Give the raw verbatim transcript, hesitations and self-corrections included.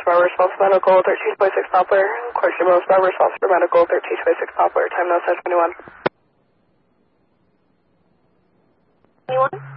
Bravo response for medical, thirteen twenty-six Doppler. Question Most Bravo response for medical, thirteen twenty-six Doppler. Time now seven twenty-one. Anyone?